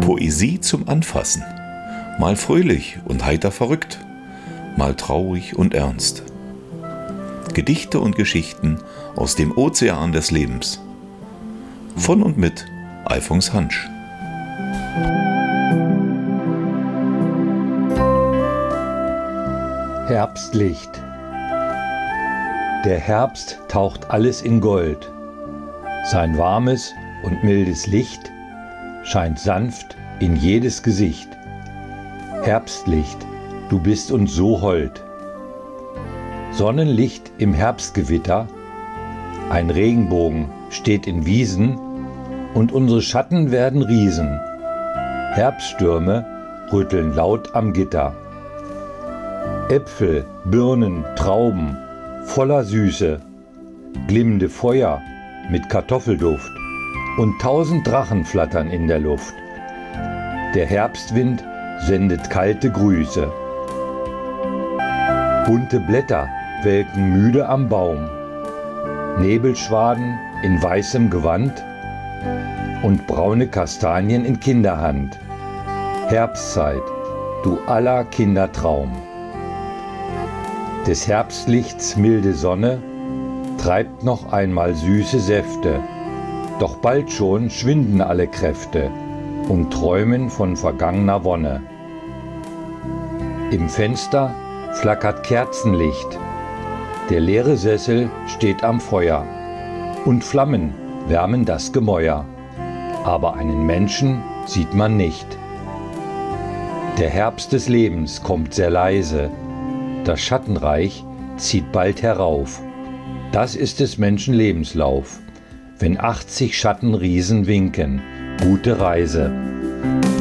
Poesie zum Anfassen. Mal fröhlich und heiter verrückt, mal traurig und ernst. Gedichte und Geschichten aus dem Ozean des Lebens. Von und mit Alfons Hansch. Herbstlicht. Der Herbst taucht alles in Gold. Sein warmes und mildes Licht scheint sanft in jedes Gesicht. Herbstlicht, du bist uns so hold. Sonnenlicht im Herbstgewitter, ein Regenbogen steht in Wiesen und unsere Schatten werden Riesen. Herbststürme rütteln laut am Gitter. Äpfel, Birnen, Trauben, voller Süße, glimmende Feuer mit Kartoffelduft und 1000 Drachen flattern in der Luft. Der Herbstwind sendet kalte Grüße. Bunte Blätter welken müde am Baum, Nebelschwaden in weißem Gewand und braune Kastanien in Kinderhand. Herbstzeit, du aller Kinder Traum. Des Herbstlichts milde Sonne treibt noch einmal süße Säfte, doch bald schon schwinden alle Kräfte und träumen von vergangener Wonne. Im Fenster flackert Kerzenlicht, der leere Sessel steht am Feuer und Flammen wärmen das Gemäuer, aber einen Menschen sieht man nicht. Der Herbst des Lebens kommt sehr leise, das Schattenreich zieht bald herauf. Das ist des Menschen Lebenslauf, wenn 80 Schattenriesen winken, gute Reise.